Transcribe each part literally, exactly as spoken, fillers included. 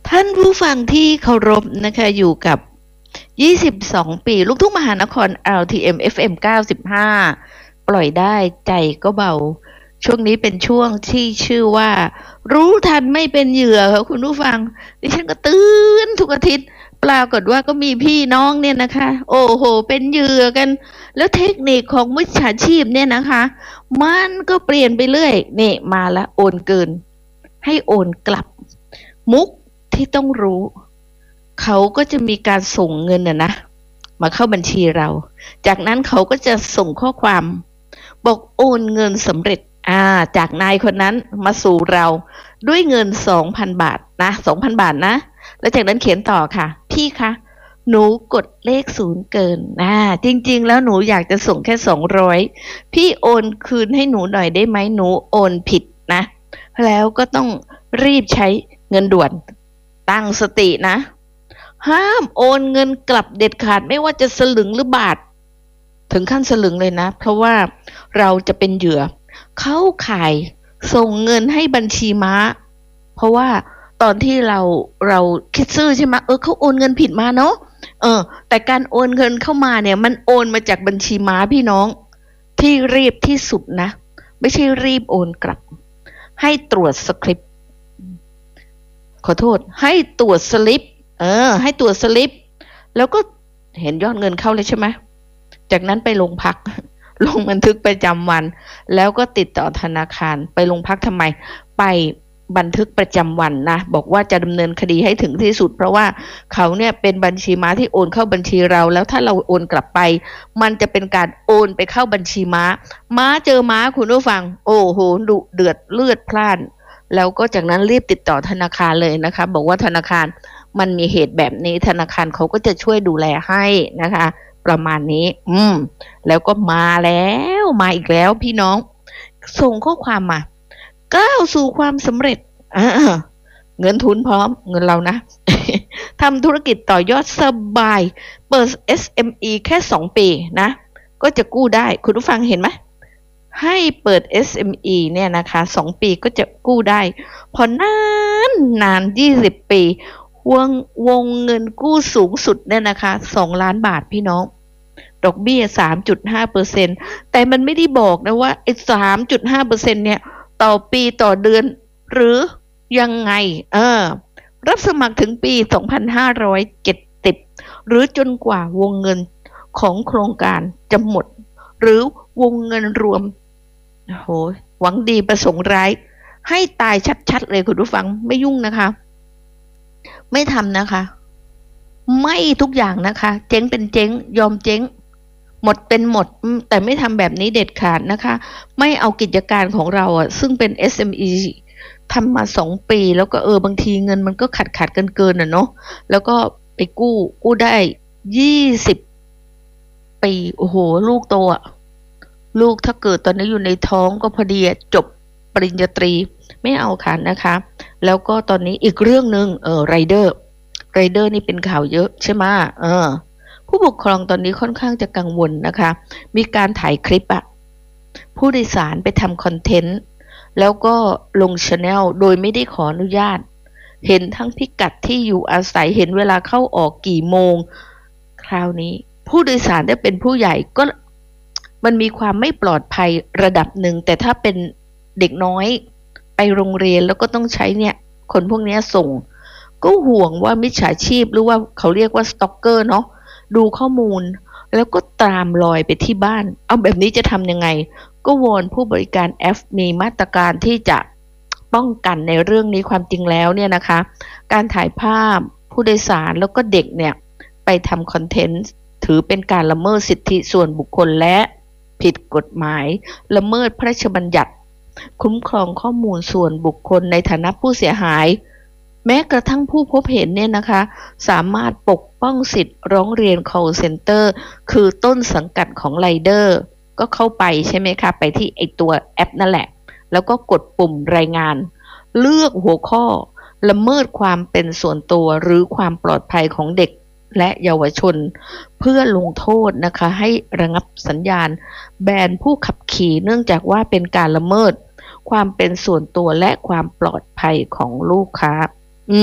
ท่านผู้ฟังที่เคารพนะคะอยู่กับยี่สิบสองปีลูกทุ่งมหานคร แอล ที เอ็ม เอฟ เอ็ม เก้าสิบห้าปล่อยได้ใจก็เบาช่วงนี้เป็นช่วงที่ชื่อว่ารู้ทันไม่เป็นเหยื่อค่ะคุณผู้ฟังดิฉันก็ตื่นทุกอาทิตย์ปรากฏว่าก็มีพี่น้องเนี่ยนะคะโอ้โหเป็นเหยื่อกันแล้วเทคนิคของมิจฉาชีพเนี่ยนะคะมันก็เปลี่ยนไปเรื่อยนี่มาละโอนเกินให้โอนกลับมุกที่ต้องรู้เขาก็จะมีการส่งเงินน่ะนะมาเข้าบัญชีเราจากนั้นเขาก็จะส่งข้อความบอกโอนเงินสำเร็จอ่าจากนายคนนั้นมาสู่เราด้วยเงิน สองพัน บาทนะ สองพัน บาทนะแล้วจากนั้นเขียนต่อค่ะพี่คะหนูกดเลขศูนย์เกินอ่าจริงๆแล้วหนูอยากจะส่งแค่สองร้อยพี่โอนคืนให้หนูหน่อยได้ไหมหนูโอนผิดนะแล้วก็ต้องรีบใช้เงินด่วนตั้งสตินะห้ามโอนเงินกลับเด็ดขาดไม่ว่าจะสลึงหรือบาทถึงขั้นสลึงเลยนะเพราะว่าเราจะเป็นเหยื่อเข้าข่ายส่งเงินให้บัญชีม้าเพราะว่าตอนที่เราเราคิดซื่อใช่ไหมเออเขาโอนเงินผิดมาเนาะเออแต่การโอนเงินเข้ามาเนี่ยมันโอนมาจากบัญชีม้าพี่น้องที่รีบที่สุดนะไม่ใช่รีบโอนกลับให้ตรวจสคริปต์ขอโทษให้ตรวจสลิปเออให้ตรวจสลิปแล้วก็เห็นยอดเงินเข้าเลยใช่ไหมจากนั้นไปโรงพักลงบันทึกประจำวันแล้วก็ติดต่อธนาคารไปโรงพักทำไมไปบันทึกประจำวันนะบอกว่าจะดำเนินคดีให้ถึงที่สุดเพราะว่าเขาเนี่ยเป็นบัญชีม้าที่โอนเข้าบัญชีเราแล้วถ้าเราโอนกลับไปมันจะเป็นการโอนไปเข้าบัญชีม้าม้าเจอม้าคุณผู้ฟังโอ้โหดุเดือดเลือดพล่านแล้วก็จากนั้นรีบติดต่อธนาคารเลยนะคะบอกว่าธนาคารมันมีเหตุแบบนี้ธนาคารเขาก็จะช่วยดูแลให้นะคะประมาณนี้อืมแล้วก็มาแล้วมาอีกแล้วพี่น้องส่งข้อความมาก้าวสู่ความสำเร็จเงินทุนพร้อมเงินเรานะ ทำธุรกิจต่อยอดสบายเปิด เอส เอ็ม อี แค่สองปีนะก็จะกู้ได้คุณผู้ฟังเห็นไหมให้เปิด เอส เอ็ม อี เนี่ยนะคะสองปีก็จะกู้ได้พอนานนานยี่สิบปีวงวงเงินกู้สูงสุดเนี่ยนะคะสองล้านบาทพี่น้องดอกเบี้ย สามจุดห้าเปอร์เซ็นต์ แต่มันไม่ได้บอกนะว่าไอ้ สามจุดห้าเปอร์เซ็นต์ เนี่ยต่อปีต่อเดือนหรือยังไงเออรับสมัครถึงปีสองพันห้าร้อยเจ็ดสิบหรือจนกว่าวงเงินของโครงการจะหมดหรือวงเงินรวมโหหวังดีประสงค์ร้ายให้ตายชัดๆเลยคุณผู้ฟังไม่ยุ่งนะคะไม่ทำนะคะไม่ทุกอย่างนะคะเจ๊งเป็นเจ๊งยอมเจ๊งหมดเป็นหมดแต่ไม่ทำแบบนี้เด็ดขาดนะคะไม่เอากิจการของเราอ่ะซึ่งเป็น เอส เอ็ม อี ทำมาสองปีแล้วก็เออบางทีเงินมันก็ขัดขัดกันเกินอ่ะเนาะแล้วก็ไปกู้กู้ได้ยี่สิบปีโอ้โหลูกโตอ่ะลูกถ้าเกิดตอนนี้อยู่ในท้องก็พอดีจบปริญญาตรีไม่เอาค่ะนะคะแล้วก็ตอนนี้อีกเรื่องนึงเออไรเดอร์ไรเดอร์นี่เป็นข่าวเยอะใช่ไหมเออผู้ปกครองตอนนี้ค่อนข้างจะกังวลนะคะมีการถ่ายคลิปอะผู้โดยสารไปทำคอนเทนต์แล้วก็ลง channel โดยไม่ได้ขออนุญาตเห็นทั้งพิกัดที่อยู่อาศัยเห็นเวลาเข้าออกกี่โมงคราวนี้ผู้โดยสารได้เป็นผู้ใหญ่ก็มันมีความไม่ปลอดภัยระดับหนึ่งแต่ถ้าเป็นเด็กน้อยไปโรงเรียนแล้วก็ต้องใช้เนี่ยคนพวกนี้ส่งก็ห่วงว่ามิจฉาชีพหรือว่าเขาเรียกว่าสต็อกเกอร์เนาะดูข้อมูลแล้วก็ตามรอยไปที่บ้านเอาแบบนี้จะทำยังไงก็วอนผู้บริการแอปมีมาตรการที่จะป้องกันในเรื่องนี้ความจริงแล้วเนี่ยนะคะการถ่ายภาพผู้โดยสารแล้วก็เด็กเนี่ยไปทำคอนเทนต์ถือเป็นการละเมิดสิทธิส่วนบุคคลและผิดกฎหมายละเมิดพระราชบัญญัติคุ้มครองข้อมูลส่วนบุคคลในฐานะผู้เสียหายแม้กระทั่งผู้พบเห็นเนี่ยนะคะสามารถปกป้องสิทธิ์ร้องเรียน call center คือต้นสังกัดของไรเดอร์ก็เข้าไปใช่ไหมคะไปที่ไอตัวแอปนั่นแหละแล้วก็กดปุ่มรายงานเลือกหัวข้อละเมิดความเป็นส่วนตัวหรือความปลอดภัยของเด็กและเยาวชนเพื่อลงโทษนะคะให้ระงับสัญญาณแบนผู้ขับขี่เนื่องจากว่าเป็นการละเมิดความเป็นส่วนตัวและความปลอดภัยของลูกค้าอืม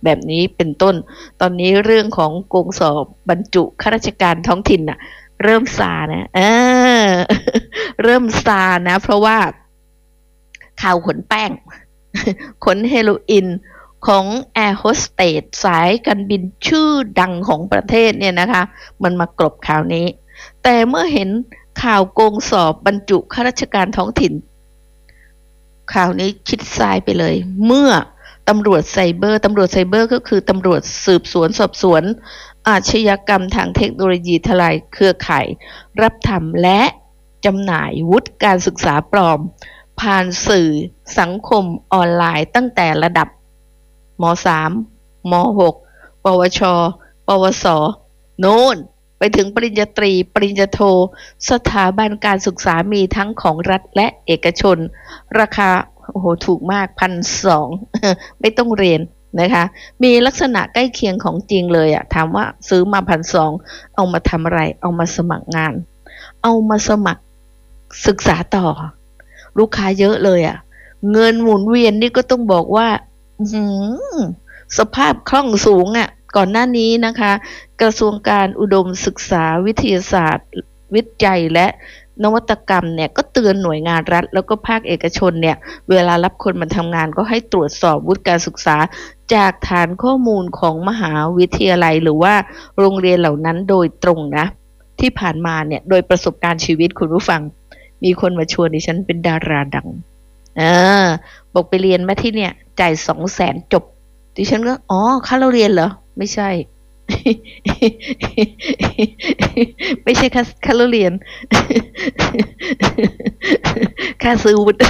แบบนี้เป็นต้นตอนนี้เรื่องของโกงสอบบรรจุข้าราชการท้องถิ่นน่ะเริ่มซานะเออ เริ่มซานะเพราะว่าข่าวขนแป้ง ขนเฮโรอีนของแอร์โฮสเตสสายการบินชื่อดังของประเทศเนี่ยนะคะมันมากลบข่าวนี้แต่เมื่อเห็นข่าวโกงสอบบรรจุข้าราชการท้องถิ่นข่าวนี้คิดซ้ายไปเลยเมื่อตำรวจไซเบอร์ตำรวจไซเบอร์ก็คือตำรวจสืบสวนสอบสวนอาชญากรรมทางเทคโนโลยีทลายเครือข่ายรับทำและจำหน่ายวุฒิการศึกษาปลอมผ่านสื่อสังคมออนไลน์ตั้งแต่ระดับม.สาม ม.หก ปวช ปวส โน่นไปถึงปริญญาตรีปริญญาโทสถาบันการศึกษามีทั้งของรัฐและเอกชนราคาโอ้โหถูกมาก หนึ่งพันสองร้อย ไม่ต้องเรียนนะคะมีลักษณะใกล้เคียงของจริงเลยอะถามว่าซื้อมา หนึ่งพันสองร้อย เอามาทำอะไรเอามาสมัครงานเอามาสมัครศึกษาต่อลูกค้าเยอะเลยอะเงินหมุนเวียนนี่ก็ต้องบอกว่าสภาพคล่องสูงอ่ะก่อนหน้านี้นะคะกระทรวงการอุดมศึกษาวิทยาศาสตร์วิจัยและนวัตกรรมเนี่ยก็เตือนหน่วยงานรัฐแล้วก็ภาคเอกชนเนี่ยเวลารับคนมาทำงานก็ให้ตรวจสอบวุฒิการศึกษาจากฐานข้อมูลของมหาวิทยาลัยหรือว่าโรงเรียนเหล่านั้นโดยตรงนะที่ผ่านมาเนี่ยโดยประสบการณ์ชีวิตคุณผู้ฟังมีคนมาชวนดิฉันเป็นดาราดังเออบอกไปเรียนมาที่เนี่ยจ่ายสองแสนจบดิฉันก็อ๋อค่าเราเรียนเหรอไม่ใช่ ไม่ใช่ค่าค่าเราเรียน ค่าซื้อวุฒิ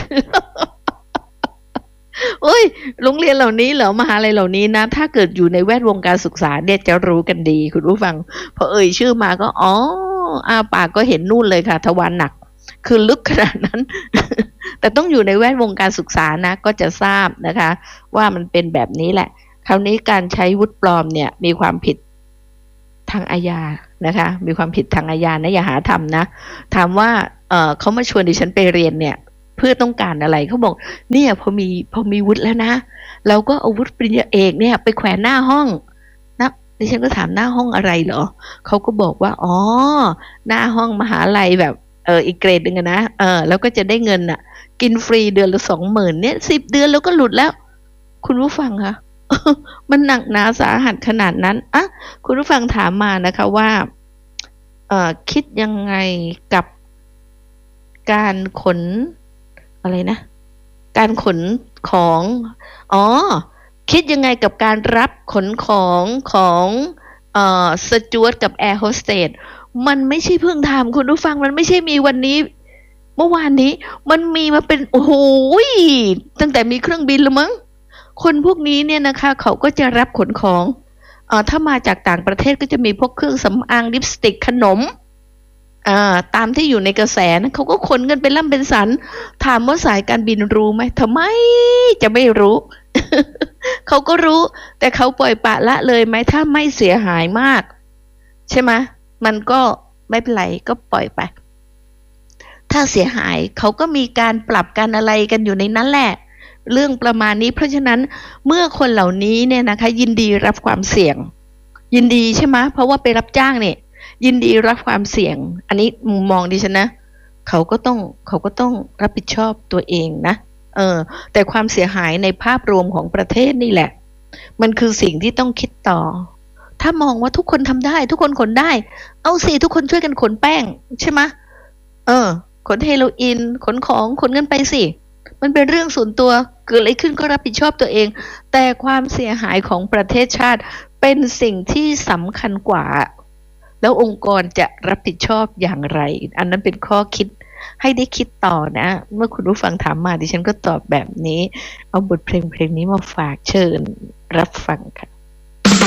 โอ้ยโรงเรียนเหล่านี้เหรอมหาลัยเหล่านี้นะถ้าเกิดอยู่ในแวดวงการศึกษาเนี่ยจะรู้กันดีคุณผู้ฟังพอเอ่ยชื่อมาก็อ๋ออาปากก็เห็นนู่นเลยค่ะทวารหนักคือลึกขนาดนั้น แต่ต้องอยู่ในแวดวงการศึกษานะก็จะทราบนะคะว่ามันเป็นแบบนี้แหละคราวนี้การใช้วุฒิปลอมเนี่ยมีความผิดทางอาญานะคะมีความผิดทางอาญานะอย่าหาทำนะถามว่าเออเขามาชวนดิฉันไปเรียนเนี่ยเพื่อต้องการอะไรเขาบอกเนี่ยพอมีพอมีวุฒิแล้วนะเราก็เอาวุฒิปริญญาเอกเนี่ยไปแขวนหน้าห้องนะดิฉันก็ถามหน้าห้องอะไรเหรอเขาก็บอกว่าอ๋อหน้าห้องมหาลัยแบบเอออีกเกรดหนึ่งนะเออแล้วก็จะได้เงินอ่ะกินฟรีเดือนละสองหมื่นเนี่ยสิบเดือนแล้วก็หลุดแล้วคุณผู้ฟังคะ มันหนักหนาสาหัสขนาดนั้นอ่ะคุณผู้ฟังถามมานะคะว่าเอ่อคิดยังไงกับการขนอะไรนะการขนของอ๋อคิดยังไงกับการรับขนของของเอ่อสจ๊วตกับแอร์โฮสเตสมันไม่ใช่เพิ่งทำคุณผู้ฟังมันไม่ใช่มีวันนี้เมื่อวานนี้มันมีมาเป็นโอ้โหตั้งแต่มีเครื่องบินแล้วมั้งคนพวกนี้เนี่ยนะคะเขาก็จะรับขนของเอ่อถ้ามาจากต่างประเทศก็จะมีพวกเครื่องสำอางลิปสติกขนมอ่าตามที่อยู่ในกระแสนะเขาก็ขนกันเป็นล่ำเป็นสันถามว่าสายการบินรู้ไหมทำไมจะไม่รู้ เขาก็รู้แต่เขาปล่อยปละละเลยไหมถ้าไม่เสียหายมากใช่ไหมมันก็ไม่เป็นไรก็ปล่อยไปถ้าเสียหายเขาก็มีการปรับกันอะไรกันอยู่ในนั้นแหละเรื่องประมาณนี้เพราะฉะนั้นเมื่อคนเหล่านี้เนี่ยนะคะยินดีรับความเสี่ยงยินดีใช่ไหมเพราะว่าไปรับจ้างเนี่ยยินดีรับความเสี่ยงอันนี้มุมมองดิฉันนะเขาก็ต้องเขาก็ต้องรับผิดชอบตัวเองนะเออแต่ความเสียหายในภาพรวมของประเทศนี่แหละมันคือสิ่งที่ต้องคิดต่อถ้ามองว่าทุกคนทำได้ทุกคนขนได้เอาสิทุกคนช่วยกันขนแป้งใช่ไหมเออขนเฮโรอีนขนของขนเงินไปสิมันเป็นเรื่องส่วนตัวเกิดอะไรขึ้นก็รับผิดชอบตัวเองแต่ความเสียหายของประเทศชาติเป็นสิ่งที่สำคัญกว่าแล้วองค์กรจะรับผิดชอบอย่างไรอันนั้นเป็นข้อคิดให้ได้คิดต่อนะเมื่อคุณผู้ฟังถามมาดิฉันก็ตอบแบบนี้เอาบทเพลงเพลงนี้มาฝากเชิญรับฟังค่ะ